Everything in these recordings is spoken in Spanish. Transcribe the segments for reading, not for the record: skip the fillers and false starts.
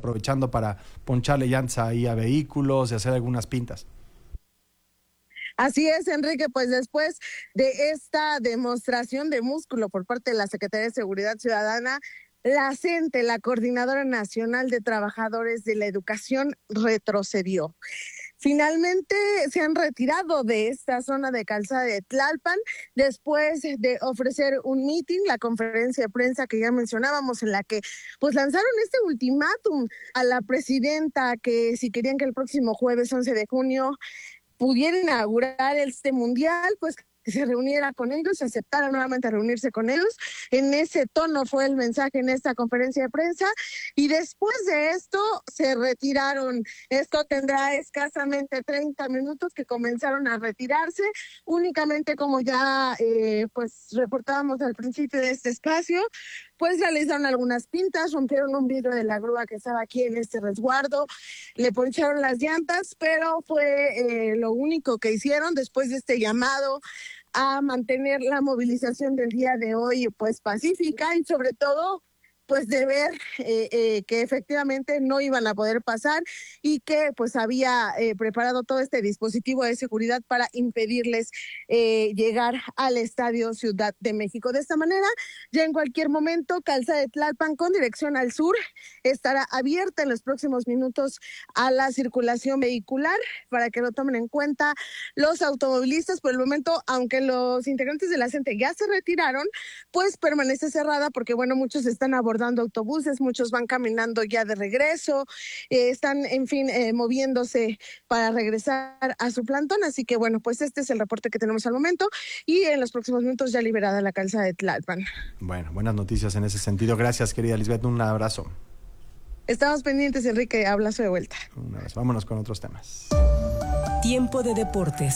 aprovechando para poncharle llantas ahí a vehículos y hacer algunas pintas. Así es, Enrique, pues después de esta demostración de músculo por parte de la Secretaría de Seguridad Ciudadana, la CENTE, la Coordinadora Nacional de Trabajadores de la Educación, retrocedió. Finalmente se han retirado de esta zona de Calzada de Tlalpan después de ofrecer un meeting, la conferencia de prensa que ya mencionábamos, en la que pues lanzaron este ultimátum a la presidenta que si querían que el próximo jueves 11 de junio pudiera inaugurar este mundial, pues que se reuniera con ellos, se aceptara nuevamente reunirse con ellos. En ese tono fue el mensaje en esta conferencia de prensa y después de esto se retiraron. Esto tendrá escasamente 30 minutos que comenzaron a retirarse, únicamente como ya pues reportábamos al principio de este espacio, pues realizaron algunas pintas, rompieron un vidrio de la grúa que estaba aquí en este resguardo, le poncharon las llantas, pero fue lo único que hicieron después de este llamado a mantener la movilización del día de hoy pues pacífica y sobre todo pues de ver que efectivamente no iban a poder pasar y que pues había preparado todo este dispositivo de seguridad para impedirles llegar al Estadio Ciudad de México. De esta manera, ya en cualquier momento, Calzada de Tlalpan con dirección al sur estará abierta en los próximos minutos a la circulación vehicular para que lo tomen en cuenta los automovilistas. Por el momento, aunque los integrantes de la CENTE ya se retiraron, pues permanece cerrada porque, bueno, muchos están abordando autobuses, muchos van caminando ya de regreso, están, en fin, moviéndose para regresar a su plantón. Así que, bueno, pues este es el reporte que tenemos al momento y en los próximos minutos ya liberada la Calzada de Tlalpan. Bueno, buenas noticias en ese sentido. Gracias, querida Lisbeth. Un abrazo. Estamos pendientes, Enrique. Abrazo de vuelta. Un abrazo. Vámonos con otros temas. Tiempo de deportes.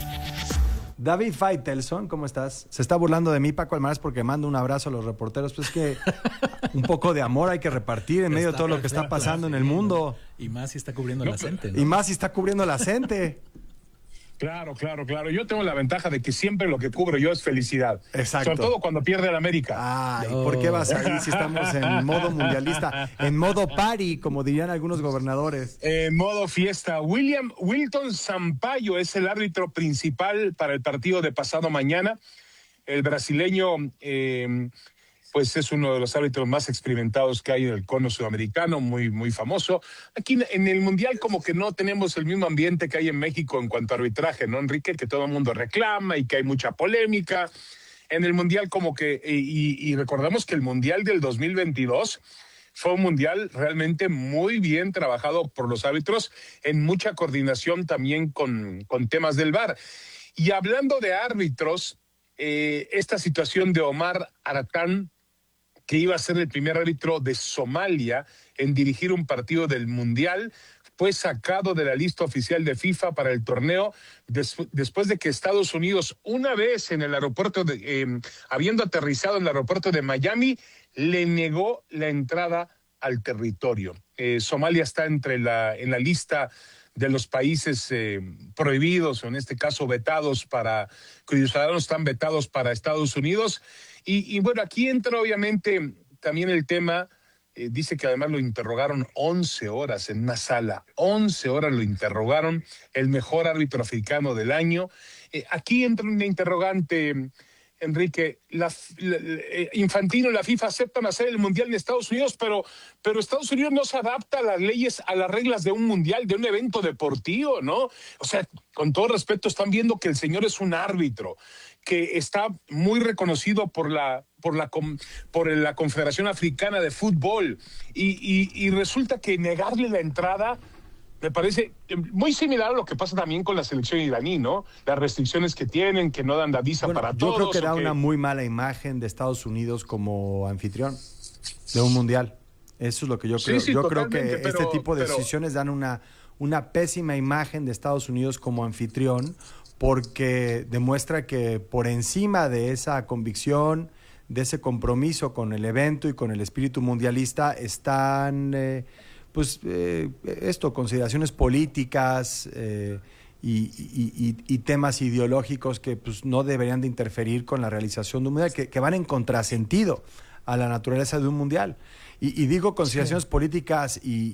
David Faitelson, ¿cómo estás? Se está burlando de mí, Paco Almaraz, porque mando un abrazo a los reporteros. Pues es que un poco de amor hay que repartir en medio de todo lo que está pasando en el mundo. Y más si está cubriendo la CENTE, ¿no? Y más si está cubriendo la CENTE. Claro. Yo tengo la ventaja de que siempre lo que cubro yo es felicidad. Exacto. Sobre todo cuando pierde el América. Ay, ¿por qué vas ahí si estamos en modo mundialista? En modo party, como dirían algunos gobernadores. En modo fiesta. Wilton Sampaio es el árbitro principal para el partido de pasado mañana. El brasileño pues es uno de los árbitros más experimentados que hay en el cono sudamericano, muy famoso. Aquí en el Mundial como que no tenemos el mismo ambiente que hay en México en cuanto a arbitraje, ¿no, Enrique? Que todo el mundo reclama y que hay mucha polémica. En el Mundial como que, y recordamos que el Mundial del 2022 fue un Mundial realmente muy bien trabajado por los árbitros, en mucha coordinación también con temas del VAR. Y hablando de árbitros, esta situación de Omar Aratán, que iba a ser el primer árbitro de Somalia en dirigir un partido del Mundial, fue sacado de la lista oficial de FIFA para el torneo después de que Estados Unidos, una vez en el aeropuerto, habiendo aterrizado en el aeropuerto de Miami, le negó la entrada al territorio. Somalia está en la lista de los países prohibidos, o en este caso vetados cuyos ciudadanos están vetados para Estados Unidos. Y bueno, aquí entra obviamente también el tema, dice que además lo interrogaron 11 horas en una sala, 11 horas lo interrogaron, el mejor árbitro africano del año. Aquí entra una interrogante, Enrique, Infantino y la FIFA aceptan hacer el Mundial en Estados Unidos, pero Estados Unidos no se adapta a las leyes, a las reglas de un Mundial, de un evento deportivo, ¿no? O sea, con todo respeto, están viendo que el señor es un árbitro, que está muy reconocido por la Confederación Africana de Fútbol, y resulta que negarle la entrada me parece muy similar a lo que pasa también con la selección iraní, ¿no? Las restricciones que tienen, que no dan la visa para todos. Yo creo que da una muy mala imagen de Estados Unidos como anfitrión de un mundial. Eso es lo que yo creo. Sí, yo creo que pero, este tipo de decisiones dan una pésima imagen de Estados Unidos como anfitrión, porque demuestra que por encima de esa convicción, de ese compromiso con el evento y con el espíritu mundialista, están consideraciones políticas y temas ideológicos que pues no deberían de interferir con la realización de un mundial, que van en contrasentido a la naturaleza de un mundial. Y digo consideraciones políticas y